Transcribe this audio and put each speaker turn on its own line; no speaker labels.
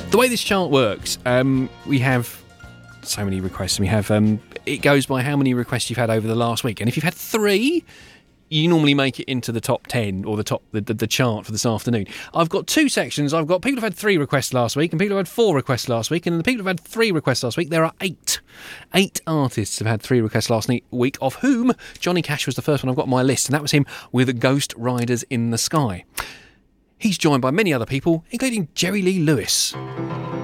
The way this chart works, we have so many requests. We have it goes by how many requests you've had over the last week, and if you've had 3, you normally make it into the top 10 or the chart for this afternoon. I've got 2 sections. I've got people who've had 3 requests last week and people who had 4 requests last week. And the people who've had 3 requests last week, there are 8. 8 artists have had 3 requests last week, of whom Johnny Cash was the first one I've got on my list, and that was him with Ghost Riders in the Sky. He's joined by many other people, including Jerry Lee Lewis.